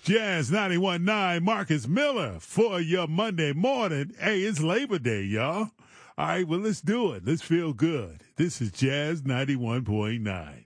Jazz 91.9, Marcus Miller for your Monday morning. Hey, it's Labor Day, y'all. All right, well, let's do it. Let's feel good. This is Jazz 91.9.